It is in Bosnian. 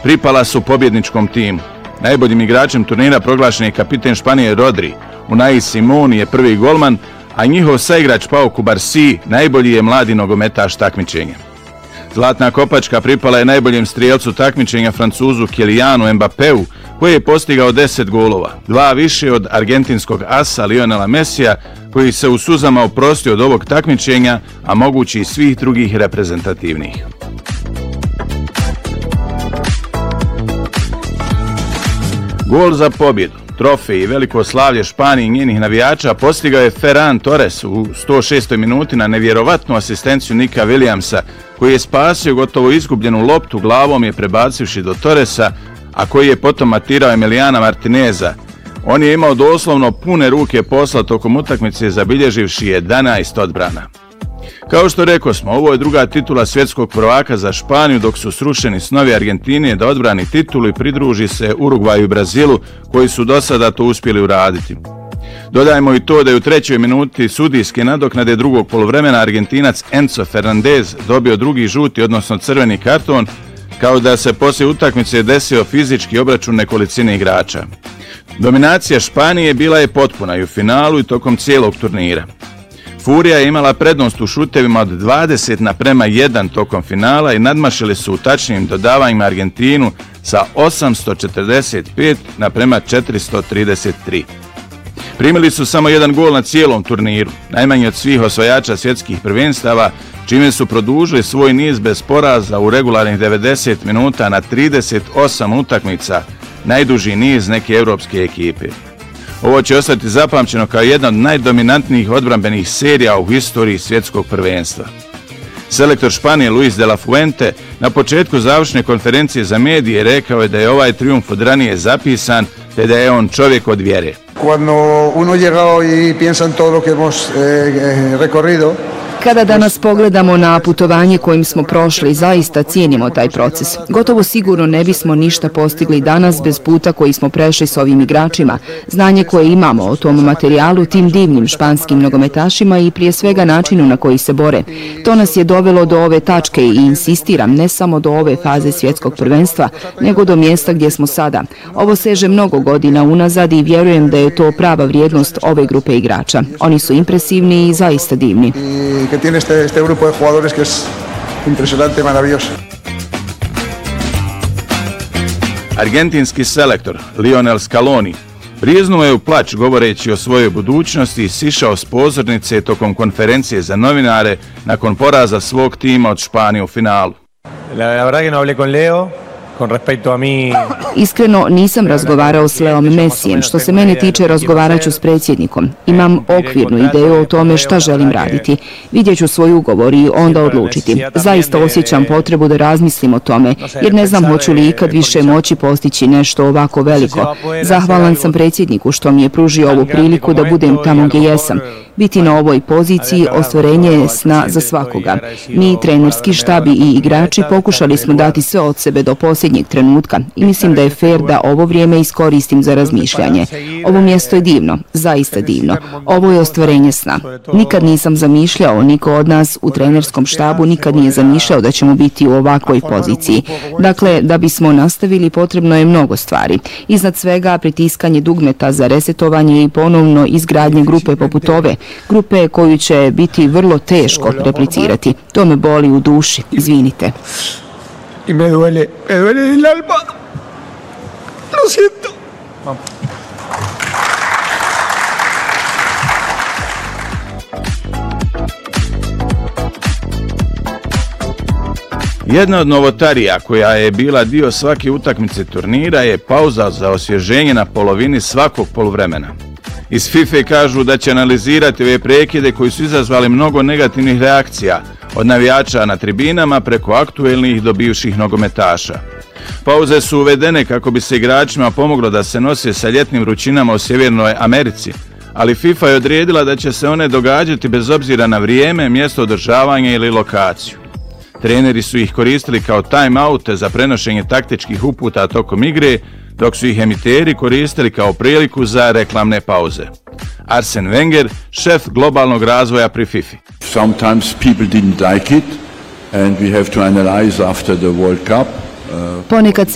pripala su pobjedničkom timu. Najboljim igračem turnira proglašen je kapiten Španije Rodri. Unai Simon je prvi golman, a njihov saigrač Pau Cubarsí najbolji je mladi nogometaš takmičenja. Zlatna kopačka pripala je najboljem strijelcu takmičenja Francuzu Kylianu Mbappeu, koji je postigao 10 golova, 2 više od argentinskog asa Lionela Messija, koji se u suzama oprostio od ovog takmičenja, a mogući i svih drugih reprezentativnih. Gol za pobjedu, trofej i veliko slavlje Španije i njenih navijača postigao je Ferran Torres u 106. minuti na nevjerovatnu asistenciju Nika Williamsa, koji je spasio gotovo izgubljenu loptu, glavom je prebacivši do Torresa, a koji je potom matirao Emiliana Martineza. On je imao doslovno pune ruke posla tokom utakmice, zabilježivši 11 odbrana. Kao što rekosmo, ovo je druga titula svjetskog prvaka za Španiju, dok su srušeni snovi Argentine da odbrani titulu i pridruži se Urugvaju i Brazilu, koji su do sada to uspjeli uraditi. Dodajmo i to da je u 3. minuti sudijske nadoknade drugog poluvremena Argentinac Enzo Fernandez dobio drugi žuti, odnosno crveni karton, kao da se poslije utakmice desio fizički obračun nekolicine igrača. Dominacija Španije bila je potpuna i u finalu i tokom cijelog turnira. Furija je imala prednost u šutevima od 20:1 tokom finala i nadmašili su u tačnim dodavanjima Argentinu sa 845:433. Primili su samo jedan gol na cijelom turniru, najmanji od svih osvajača svjetskih prvenstava, čime su produžili svoj niz bez poraza u regularnih 90 minuta na 38 utakmica, najduži niz neke europske ekipe. Ovo će ostati zapamćeno kao jedna od najdominantnijih odbrambenih serija u historiji svjetskog prvenstva. Selektor Španije Luis de la Fuente na početku završne konferencije za medije rekao je da je ovaj trijumf od ranije zapisan, te da je on čovjek od vjere. Cuando uno llegado y piensa en todo lo que hemos recorrido. Kada danas pogledamo na putovanje kojim smo prošli, zaista cijenimo taj proces. Gotovo sigurno ne bismo ništa postigli danas bez puta koji smo prešli s ovim igračima, znanje koje imamo o tom materijalu, tim divnim španskim nogometašima i prije svega načinu na koji se bore. To nas je dovelo do ove tačke i insistiram, ne samo do ove faze svjetskog prvenstva, nego do mjesta gdje smo sada. Ovo seže mnogo godina unazad i vjerujem da je to prava vrijednost ove grupe igrača. Oni su impresivni i zaista divni. Que tiene este grupo de jugadores que es impresionante, maravilloso. Argentinski selektor Lionel Scaloni briznuo je u plać govoreći o svojoj budućnosti i sišao s pozornice tokom konferencije za novinare nakon poraza svog tima od Španije u finalu. La verdad que no hablé con Leo. Iskreno nisam razgovarao s Leom Messijem. Što se mene tiče, razgovarat ću s predsjednikom. Imam okvirnu ideju o tome šta želim raditi. Vidjet ću svoj ugovor i onda odlučiti. Zaista osjećam potrebu da razmislim o tome, jer ne znam hoću li ikad više moći postići nešto ovako veliko. Zahvalan sam predsjedniku što mi je pružio ovu priliku da budem tamo gdje jesam. Biti na ovoj poziciji ostvarenje je sna za svakoga. Mi, trenerski štab i igrači, pokušali smo dati sve od sebe do posljednjeg trenutka i mislim da je fair da ovo vrijeme iskoristim za razmišljanje. Ovo mjesto je divno, zaista divno. Ovo je ostvarenje sna. Nikad nisam zamišljao, niko od nas u trenerskom štabu nikad nije zamišljao da ćemo biti u ovakvoj poziciji. Dakle, da bismo nastavili, potrebno je mnogo stvari. Iznad svega pritiskanje dugmeta za resetovanje i ponovno izgradnje grupe poput ove, grupe koju će biti vrlo teško replicirati. To me boli u duši, izvinite. Y me duele el alma. Lo siento. Jedna od novotarija koja je bila dio svake utakmice turnira je pauza za osvježenje na polovini svakog poluvremena. Iz FIFA kažu da će analizirati ove prekide koji su izazvali mnogo negativnih reakcija, od navijača na tribinama preko aktuelnih do bivših nogometaša. Pauze su uvedene kako bi se igračima pomoglo da se nose sa ljetnim vrućinama u Sjevernoj Americi, ali FIFA je odredila da će se one događati bez obzira na vrijeme, mjesto održavanja ili lokaciju. Treneri su ih koristili kao time-oute za prenošenje taktičkih uputa tokom igre, dok su ih emiteri koristili kao priliku za reklamne pauze. Arsene Wenger, šef globalnog razvoja pri FIFA. Sometimes people didn't like it and we have to analyze after the World Cup. Ponekad